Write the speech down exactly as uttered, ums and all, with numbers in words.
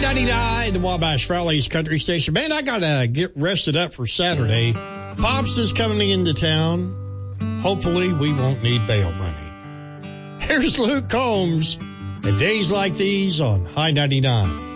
ninety-nine, the Wabash Valley's country station. Man, I got to get rested up for Saturday. Pops is coming into town. Hopefully, we won't need bail money. Here's Luke Combs at Days Like These on High ninety-nine.